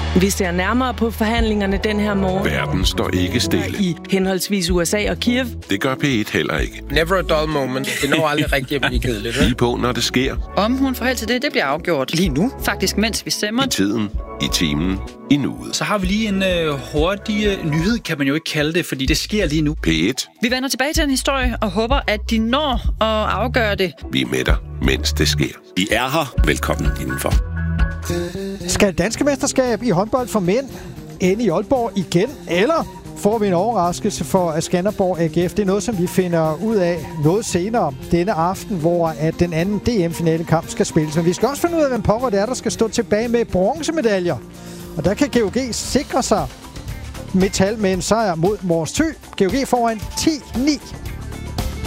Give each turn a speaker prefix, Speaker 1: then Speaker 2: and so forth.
Speaker 1: Vi ser nærmere på forhandlingerne den her morgen.
Speaker 2: Verden står ikke stille.
Speaker 1: I henholdsvis USA og Kiev.
Speaker 2: Det gør P1 heller ikke.
Speaker 3: Never a dull moment. Det når aldrig rigtigt at blive kedeligt.
Speaker 2: Lige på, når det sker.
Speaker 4: Om hun får held til det bliver afgjort lige nu. Faktisk mens vi stemmer.
Speaker 2: I tiden, i timen, i nuet.
Speaker 5: Så har vi lige en hurtig nyhed, kan man jo ikke kalde det, fordi det sker lige nu.
Speaker 2: P1.
Speaker 4: Vi vender tilbage til en historie og håber, at de når at afgøre det.
Speaker 2: Vi er med dig, mens det sker.
Speaker 6: Vi er her. Velkommen indenfor.
Speaker 7: Skal danske mesterskab i håndbold for mænd ende i Aalborg igen, eller får vi en overraskelse for Skanderborg AGF? Det er noget, som vi finder ud af noget senere denne aften, hvor at den anden DM-finalekamp skal spilles. Men vi skal også finde ud af, hvem pokker det er, der skal stå tilbage med bronzemedaljer. Og der kan GOG sikre sig metal med en sejr mod Mors Thy. GOG foran 10-9.